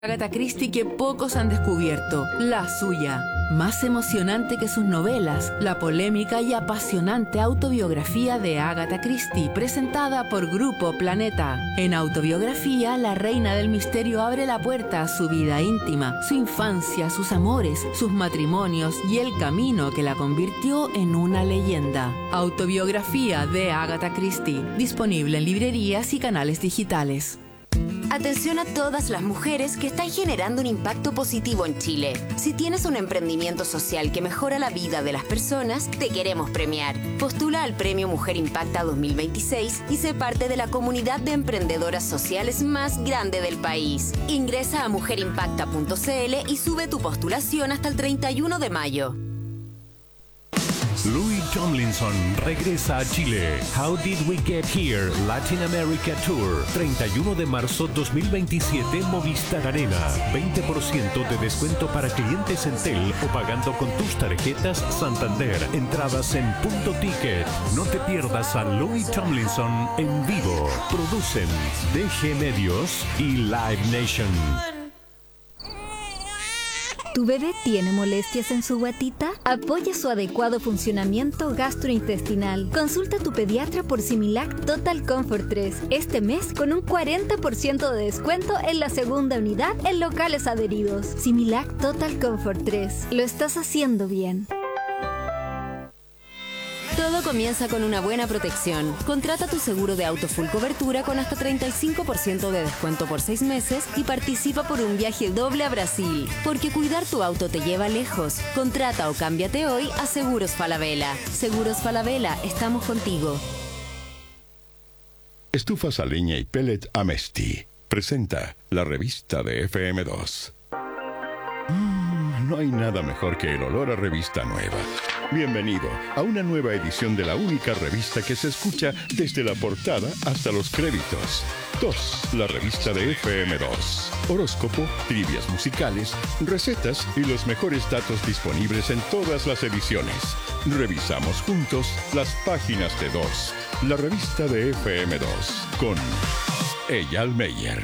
Agatha Christie que pocos han descubierto, la suya. Más emocionante que sus novelas, la polémica y apasionante autobiografía de Agatha Christie, presentada por Grupo Planeta. En autobiografía, la reina del misterio abre la puerta a su vida íntima, su infancia, sus amores, sus matrimonios y el camino que la convirtió en una leyenda. Autobiografía de Agatha Christie, disponible en librerías y canales digitales. Atención a todas las mujeres que están generando un impacto positivo en Chile. Si tienes un emprendimiento social que mejora la vida de las personas, te queremos premiar. Postula al Premio Mujer Impacta 2026 y sé parte de la comunidad de emprendedoras sociales más grande del país. Ingresa a mujerimpacta.cl y sube tu postulación hasta el 31 de mayo. Louis Tomlinson regresa a Chile. How Did We Get Here? Latin America Tour. 31 de marzo 2027, Movistar Arena. 20% de descuento para clientes Entel o pagando con tus tarjetas Santander. Entradas en Punto Ticket. No te pierdas a Louis Tomlinson en vivo. Producen DG Medios y Live Nation. ¿Tu bebé tiene molestias en su guatita? Apoya su adecuado funcionamiento gastrointestinal. Consulta a tu pediatra por Similac Total Comfort 3 este mes con un 40% de descuento en la segunda unidad en locales adheridos. Similac Total Comfort 3. Lo estás haciendo bien. Todo comienza con una buena protección. Contrata tu seguro de auto full cobertura con hasta 35% de descuento por 6 meses y participa por un viaje doble a Brasil. Porque cuidar tu auto te lleva lejos. Contrata o cámbiate hoy a Seguros Falabella. Seguros Falabella, estamos contigo. Estufas a leña y pellet Amesti presenta la revista de FM2. No hay nada mejor que el olor a revista nueva. Bienvenido a una nueva edición de la única revista que se escucha desde la portada hasta los créditos. 2, la revista de FM2. Horóscopo, trivias musicales, recetas y los meyores datos disponibles en todas las ediciones. Revisamos juntos las páginas de 2, la revista de FM2, con Eyal Meyer.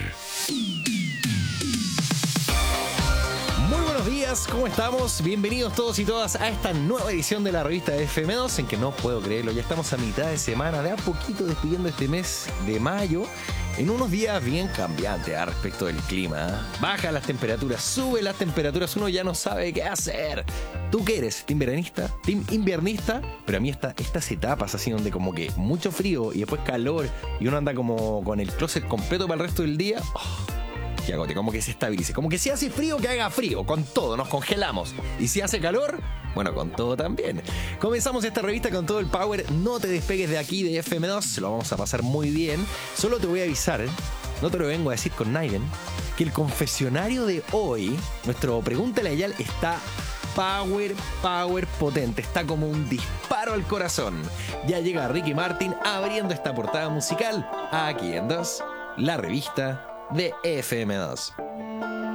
¿Cómo estamos? Bienvenidos todos y todas a esta nueva edición de la revista de FM2, en que no puedo creerlo, ya estamos a mitad de semana, de a poquito despidiendo este mes de mayo, en unos días bien cambiantes respecto del clima. Bajan las temperaturas, suben las temperaturas, uno ya no sabe qué hacer. ¿Tú qué eres? ¿Team veranista? ¿Team inviernista? Pero a mí estas etapas así donde como que mucho frío y después calor y uno anda como con el closet completo para el resto del día... que agote, como que se estabilice, como que si hace frío, que haga frío, con todo, nos congelamos. Y si hace calor, bueno, con todo también. Comenzamos esta revista con todo el power. No te despegues de aquí, de FM2, lo vamos a pasar muy bien. Solo te voy a avisar, no te lo vengo a decir con Naiden, que el confesionario de hoy, nuestro Pregúntale a Eyal, está power potente, está como un disparo al corazón. Ya llega Ricky Martin abriendo esta portada musical aquí en 2, la revista de FM2.